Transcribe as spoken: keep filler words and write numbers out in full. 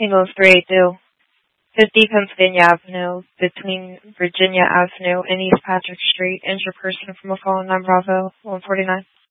Single three eighty-two, fifty Pennsylvania Avenue, between Virginia Avenue and East Patrick Street. Injured person from a phone nine Bravo one forty-nine.